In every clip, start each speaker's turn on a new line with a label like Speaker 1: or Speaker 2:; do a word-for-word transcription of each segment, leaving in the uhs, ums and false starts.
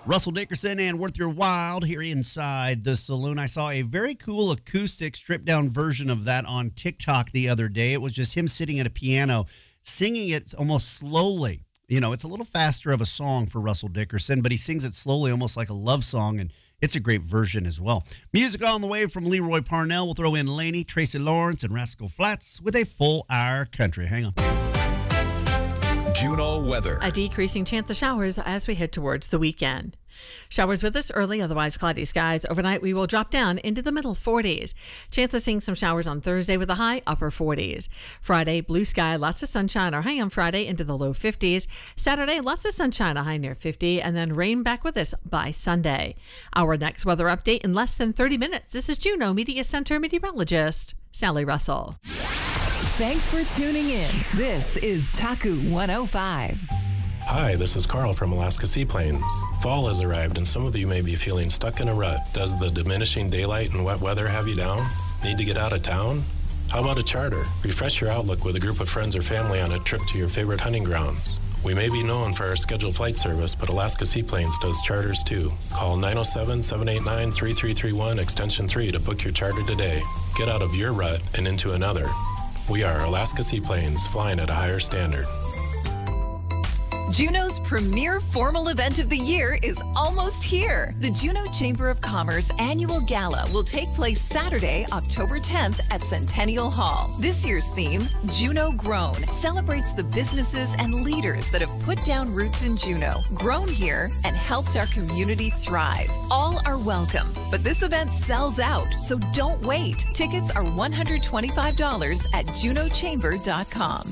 Speaker 1: Russell Dickerson and Worth Your While here inside the saloon. I saw a very cool acoustic stripped-down version of that on TikTok the other day. It was just him sitting at a piano, singing it almost slowly. You know, it's a little faster of a song for Russell Dickerson, but he sings it slowly, almost like a love song, and it's a great version as well. Music on the way from Leroy Parnell. We'll throw in Laney, Tracy Lawrence, and Rascal Flatts with a full hour country. Hang on.
Speaker 2: Juneau weather.
Speaker 3: A decreasing chance of showers as we head towards the weekend. Showers with us early, otherwise cloudy skies. Overnight, we will drop down into the middle forties. Chance of seeing some showers on Thursday with a high upper forties. Friday, blue sky, lots of sunshine. Our high on Friday into the low fifties. Saturday, lots of sunshine, a high near fifty. And then rain back with us by Sunday. Our next weather update in less than thirty minutes. This is Juneau Media Center meteorologist Sally Russell.
Speaker 4: Thanks for tuning in. This is Taku one oh five.
Speaker 5: Hi, this is Carl from Alaska Seaplanes. Fall has arrived and some of you may be feeling stuck in a rut. Does the diminishing daylight and wet weather have you down? Need to get out of town? How about a charter? Refresh your outlook with a group of friends or family on a trip to your favorite hunting grounds. We may be known for our scheduled flight service, but Alaska Seaplanes does charters too. Call nine oh seven, seven eight nine, three three three one, extension three to book your charter today. Get out of your rut and into another. We are Alaska Seaplanes, flying at a higher standard.
Speaker 4: Juneau's premier formal event of the year is almost here. The Juneau Chamber of Commerce annual gala will take place Saturday, October tenth at Centennial Hall. This year's theme, Juneau Grown, celebrates the businesses and leaders that have put down roots in Juneau, grown here, and helped our community thrive. All are welcome, but this event sells out, so don't wait. Tickets are one hundred twenty-five dollars at juneau chamber dot com.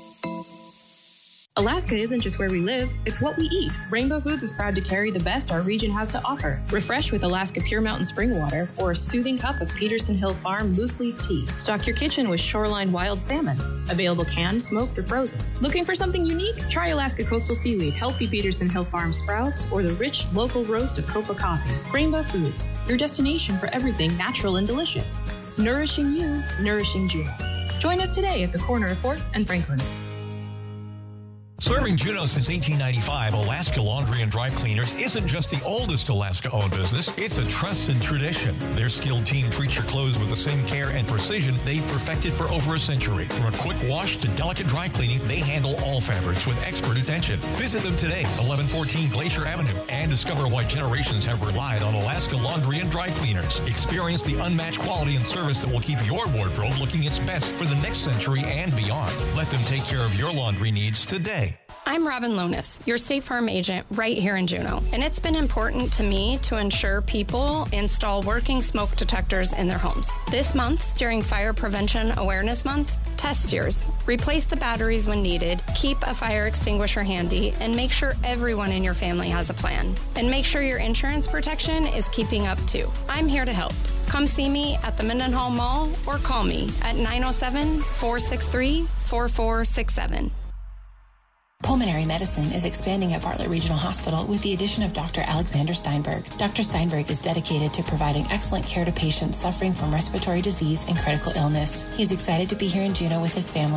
Speaker 6: Alaska isn't just where we live, it's what we eat. Rainbow Foods is proud to carry the best our region has to offer. Refresh with Alaska Pure Mountain Spring Water or a soothing cup of Peterson Hill Farm loose leaf tea. Stock your kitchen with Shoreline Wild Salmon. Available canned, smoked, or frozen. Looking for something unique? Try Alaska Coastal Seaweed, healthy Peterson Hill Farm sprouts, or the rich local roast of Copa Coffee. Rainbow Foods, your destination for everything natural and delicious. Nourishing you, nourishing Juneau. Join us today at the corner of fourth and Franklin.
Speaker 7: Serving Juneau since eighteen ninety-five, Alaska Laundry and Dry Cleaners isn't just the oldest Alaska-owned business, it's a trusted tradition. Their skilled team treats your clothes with the same care and precision they've perfected for over a century. From a quick wash to delicate dry cleaning, they handle all fabrics with expert attention. Visit them today, eleven fourteen Glacier Avenue, and discover why generations have relied on Alaska Laundry and Dry Cleaners. Experience the unmatched quality and service that will keep your wardrobe looking its best for the next century and beyond. Let them take care of your laundry needs today.
Speaker 8: I'm Robin Lonis, your State Farm agent right here in Juneau, and it's been important to me to ensure people install working smoke detectors in their homes. This month, during Fire Prevention Awareness Month, test yours, replace the batteries when needed, keep a fire extinguisher handy, and make sure everyone in your family has a plan. And make sure your insurance protection is keeping up too. I'm here to help. Come see me at the Mendenhall Mall or call me at nine oh seven, four six three, four four six seven.
Speaker 9: Pulmonary medicine is expanding at Bartlett Regional Hospital with the addition of Doctor Alexander Steinberg. Doctor Steinberg is dedicated to providing excellent care to patients suffering from respiratory disease and critical illness. He's excited to be here in Juneau with his family